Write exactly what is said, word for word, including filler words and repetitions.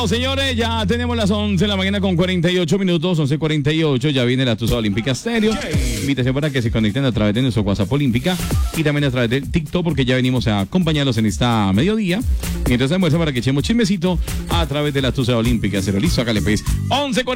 Bueno, señores, ya tenemos las once de la mañana con cuarenta y ocho minutos, once cuarenta y ocho, ya viene la Tusa Olímpica Stereo. Invitación para que se conecten a través de nuestro WhatsApp Olímpica y también a través de TikTok, porque ya venimos a acompañarlos en esta mediodía. Y entonces almuerzo para que echemos chismecito a través de la Tusa Olímpica Stereo. Listo, hágale pues. once cuarenta y ocho